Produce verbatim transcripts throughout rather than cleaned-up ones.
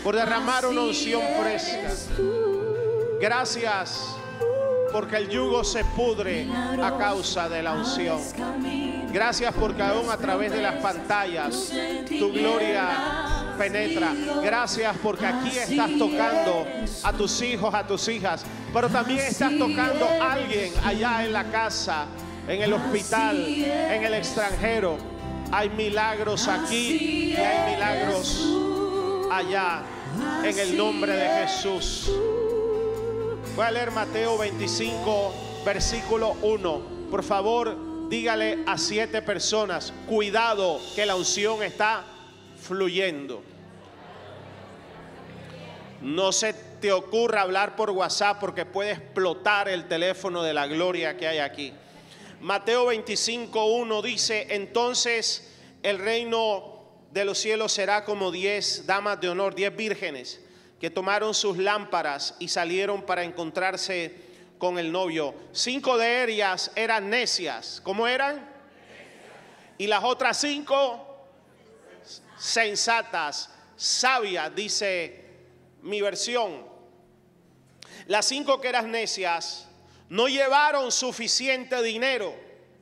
por derramar una unción fresca. Gracias porque el yugo se pudre a causa de la unción. Gracias porque aún a través de las pantallas tu gloria penetra. Gracias porque aquí estás tocando a tus hijos, a tus hijas, pero también estás tocando a alguien allá en la casa, en el hospital, en el extranjero. Hay milagros aquí y hay milagros allá, en el nombre de Jesús. Voy a leer Mateo veinticinco, versículo uno. Por favor, dígale a siete personas: cuidado, que la unción está fluyendo. No se te ocurra hablar por WhatsApp, porque puede explotar el teléfono de la gloria que hay aquí. Mateo veinticinco, uno dice: entonces el reino de los cielos será como diez damas de honor, diez vírgenes, que tomaron sus lámparas y salieron para encontrarse con el novio. Cinco de ellas eran necias. ¿Cómo eran? Y las otras cinco sensatas, sabias, dice mi versión. Las cinco que eran necias no llevaron suficiente dinero.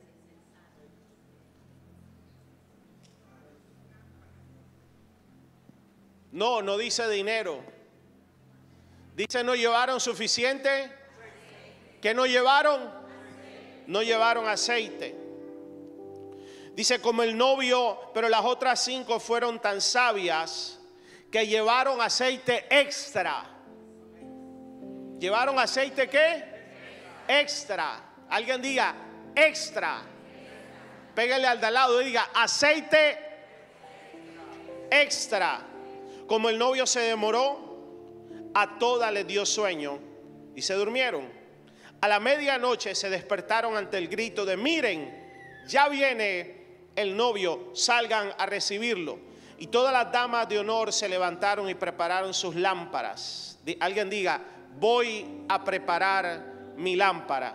No, no dice dinero. Dice no llevaron suficiente. ¿Qué no llevaron? No llevaron aceite. Dice como el novio, pero las otras cinco fueron tan sabias que llevaron aceite extra. ¿Llevaron aceite qué? Extra. Alguien diga extra. Pégale al de al lado y diga aceite extra. Como el novio se demoró, a todas les dio sueño y se durmieron. A la medianoche se despertaron ante el grito de: miren, ya viene el novio, salgan a recibirlo. Y todas las damas de honor se levantaron y prepararon sus lámparas. Alguien diga: voy a preparar mi lámpara.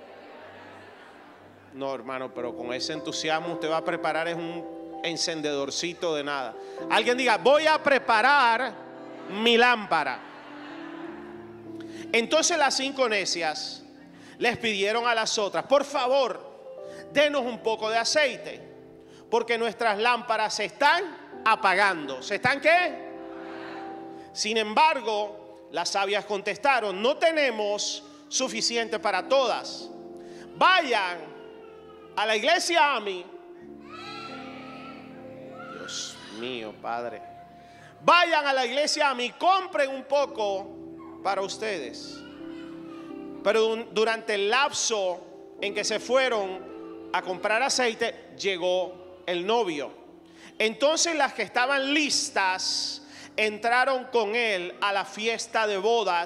No, hermano, pero con ese entusiasmo usted va a preparar es un encendedorcito de nada. Alguien diga: voy a preparar mi lámpara. Entonces las cinco necias les pidieron a las otras: por favor, denos un poco de aceite, porque nuestras lámparas se están apagando. ¿Se están qué? Sin embargo, las sabias contestaron: no tenemos suficiente para todas. Vayan a la iglesia A M I. Dios mío, Padre. Vayan a la iglesia A M I, compren un poco para ustedes. Pero durante el lapso en que se fueron a comprar aceite, llegó el novio. Entonces las que estaban listas entraron con él a la fiesta de bodas